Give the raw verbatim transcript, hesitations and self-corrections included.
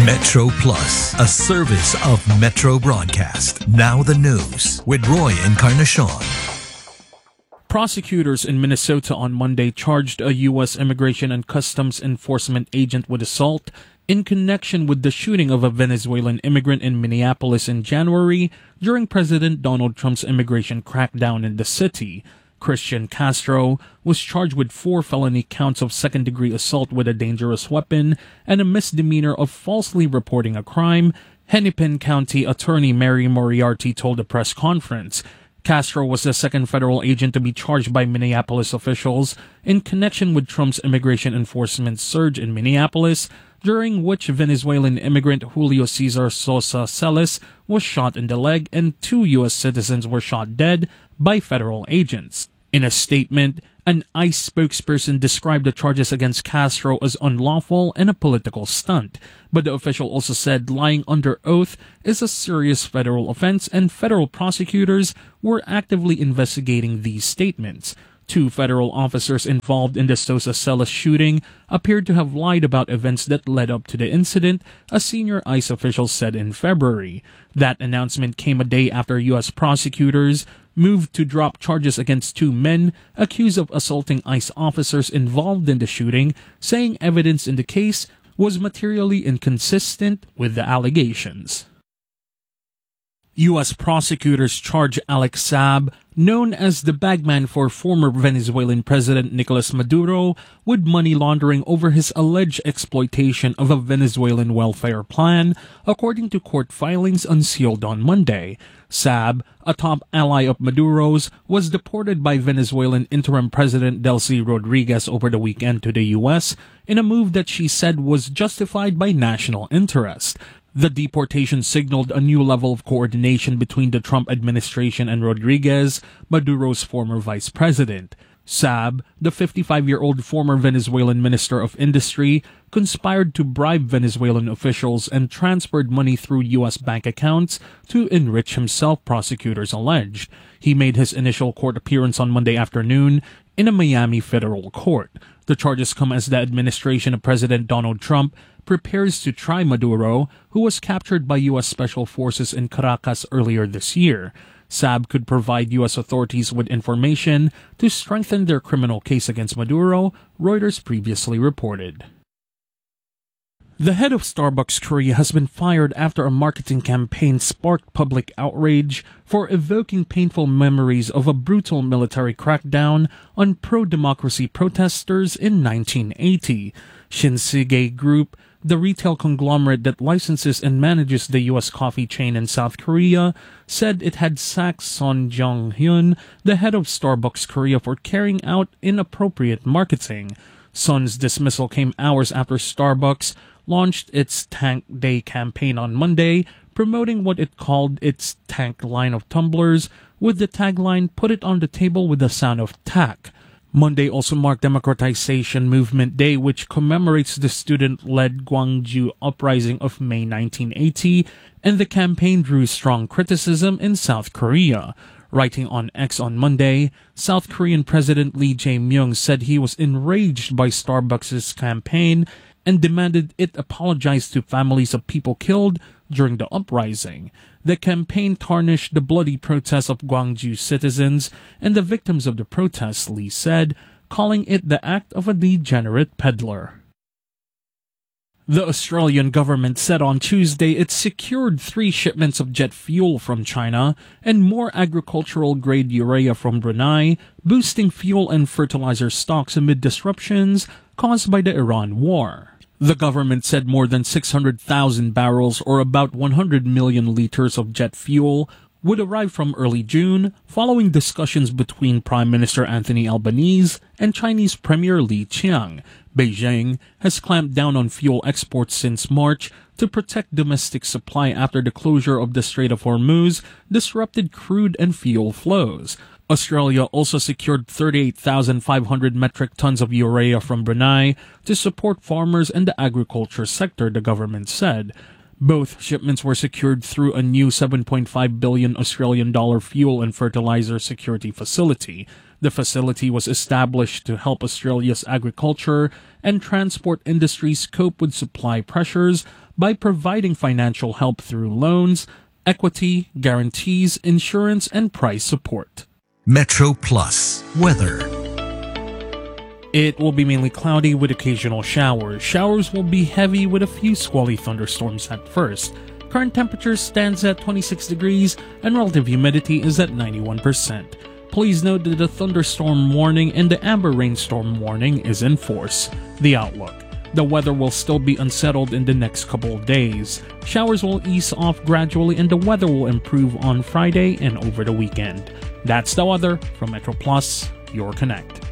Metro Plus, a service of Metro Broadcast. Now the news with Roy Encarnacion. Prosecutors in Minnesota on Monday charged a U S Immigration and Customs Enforcement agent with assault in connection with the shooting of a Venezuelan immigrant in Minneapolis in January during President Donald Trump's immigration crackdown in the city. Christian Castro was charged with four felony counts of second-degree assault with a dangerous weapon and a misdemeanor of falsely reporting a crime, Hennepin County Attorney Mary Moriarty told a press conference. Castro was the second federal agent to be charged by Minneapolis officials in connection with Trump's immigration enforcement surge in Minneapolis, during which Venezuelan immigrant Julio Cesar Sosa Celis was shot in the leg and two U S citizens were shot dead by federal agents. In a statement, an ICE spokesperson described the charges against Castro as unlawful and a political stunt, but the official also said lying under oath is a serious federal offense and federal prosecutors were actively investigating these statements. Two federal officers involved in the Sosa Celis shooting appeared to have lied about events that led up to the incident, a senior ICE official said in February. That announcement came a day after U S prosecutors moved to drop charges against two men accused of assaulting ICE officers involved in the shooting, saying evidence in the case was materially inconsistent with the allegations. U S prosecutors charge Alex Saab, known as the bagman for former Venezuelan President Nicolas Maduro, with money laundering over his alleged exploitation of a Venezuelan welfare plan, according to court filings unsealed on Monday. Saab, a top ally of Maduro's, was deported by Venezuelan interim President Delcy Rodriguez over the weekend to the U S in a move that she said was justified by national interest. The deportation signaled a new level of coordination between the Trump administration and Rodriguez, Maduro's former vice president. Saab, the fifty-five-year-old former Venezuelan Minister of Industry, conspired to bribe Venezuelan officials and transferred money through U S bank accounts to enrich himself, prosecutors alleged. He made his initial court appearance on Monday afternoon in a Miami federal court. The charges come as the administration of President Donald Trump prepares to try Maduro, who was captured by U S Special Forces in Caracas earlier this year. Saab could provide U S authorities with information to strengthen their criminal case against Maduro, Reuters previously reported. The head of Starbucks Korea has been fired after a marketing campaign sparked public outrage for evoking painful memories of a brutal military crackdown on pro-democracy protesters in nineteen eighty. Shinsegae Group, the retail conglomerate that licenses and manages the U S coffee chain in South Korea, said it had sacked Son Jong-hyun, the head of Starbucks Korea, for carrying out inappropriate marketing. Son's dismissal came hours after Starbucks launched its Tank Day campaign on Monday, promoting what it called its Tank line of tumblers, with the tagline "Put it on the table with the sound of tack." Monday also marked Democratization Movement Day, which commemorates the student-led Gwangju Uprising of May nineteen eighty, and the campaign drew strong criticism in South Korea. Writing on X on Monday, South Korean President Lee Jae-myung said he was enraged by Starbucks' campaign and demanded it apologize to families of people killed during the uprising. The campaign tarnished the bloody protests of Gwangju citizens and the victims of the protests, Lee said, calling it the act of a degenerate peddler. The Australian government said on Tuesday it secured three shipments of jet fuel from China and more agricultural-grade urea from Brunei, boosting fuel and fertilizer stocks amid disruptions caused by the Iran war. The government said more than six hundred thousand barrels, or about one hundred million liters of jet fuel, would arrive from early June, following discussions between Prime Minister Anthony Albanese and Chinese Premier Li Qiang. Beijing has clamped down on fuel exports since March to protect domestic supply after the closure of the Strait of Hormuz disrupted crude and fuel flows. Australia also secured thirty-eight thousand five hundred metric tons of urea from Brunei to support farmers and the agriculture sector, the government said. Both shipments were secured through a new seven point five billion Australian dollar fuel and fertilizer security facility. The facility was established to help Australia's agriculture and transport industries cope with supply pressures by providing financial help through loans, equity, guarantees, insurance, and price support. Metro Plus weather. It will be mainly cloudy with occasional showers. Showers will be heavy with a few squally thunderstorms at first. Current temperature stands at twenty-six degrees and relative humidity is at ninety-one percent. Please note that the thunderstorm warning and the amber rainstorm warning is in force. The outlook. The weather will still be unsettled in the next couple of days. Showers will ease off gradually and the weather will improve on Friday and over the weekend. That's the weather from Metro Plus, your connect.